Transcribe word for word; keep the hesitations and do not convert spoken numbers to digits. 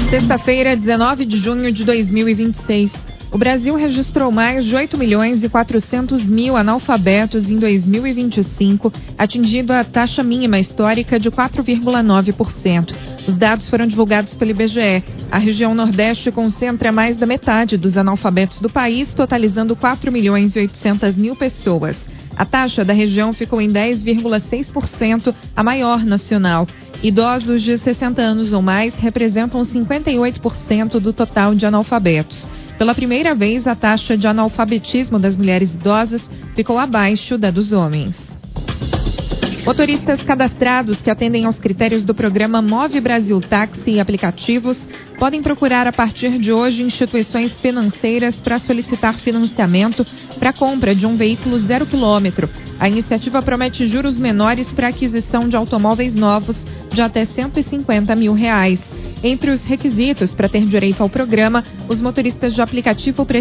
Sexta-feira, dezenove de junho de dois mil e vinte e seis. O Brasil registrou mais de oito milhões e quatrocentos mil analfabetos em dois mil e vinte e cinco, atingindo a taxa mínima histórica de quatro vírgula nove por cento. Os dados foram divulgados pelo I B G E. A região Nordeste concentra mais da metade dos analfabetos do país, totalizando quatro milhões e oitocentas mil pessoas. A taxa da região ficou em dez vírgula seis por cento, a maior nacional. Idosos de sessenta anos ou mais representam cinquenta e oito por cento do total de analfabetos. Pela primeira vez, a taxa de analfabetismo das mulheres idosas ficou abaixo da dos homens. Motoristas cadastrados que atendem aos critérios do programa Move Brasil Táxi e aplicativos podem procurar a partir de hoje instituições financeiras para solicitar financiamento para a compra de um veículo zero quilômetro. A iniciativa promete juros menores para aquisição de automóveis novos de até cento e cinquenta mil reais. Entre os requisitos para ter direito ao programa, os motoristas de aplicativo precisam